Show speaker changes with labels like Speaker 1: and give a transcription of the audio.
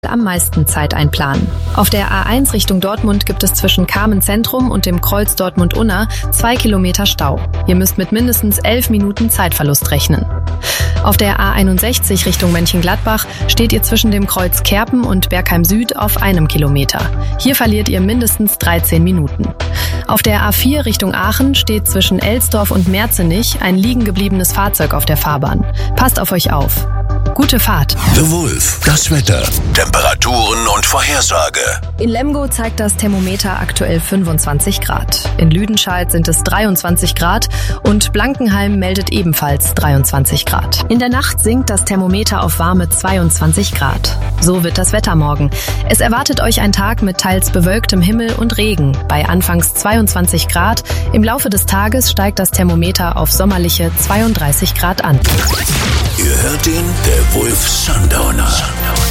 Speaker 1: am meisten Zeit einplanen. Auf der A1 Richtung Dortmund gibt es zwischen Kamen Zentrum und dem Kreuz Dortmund-Unna 2 Kilometer Stau. Ihr müsst mit mindestens 11 Minuten Zeitverlust rechnen. Auf der A61 Richtung Mönchengladbach steht ihr zwischen dem Kreuz Kerpen und Bergheim Süd auf 1 Kilometer. Hier verliert ihr mindestens 13 Minuten. Auf der A4 Richtung Aachen steht zwischen Elsdorf und Merzenich ein liegen gebliebenes Fahrzeug auf der Fahrbahn. Passt auf euch auf. Gute Fahrt.
Speaker 2: The Wolf, das Wetter, Temperaturen und Vorhersage.
Speaker 1: In Lemgo zeigt das Thermometer aktuell 25 Grad. In Lüdenscheid sind es 23 Grad und Blankenheim meldet ebenfalls 23 Grad. In der Nacht sinkt das Thermometer auf warme 22 Grad. So wird das Wetter morgen. Es erwartet euch ein Tag mit teils bewölktem Himmel und Regen bei anfangs 22 Grad. Im Laufe des Tages steigt das Thermometer auf sommerliche 32 Grad an.
Speaker 2: Ihr hört ihn, der Wolf Sundowner.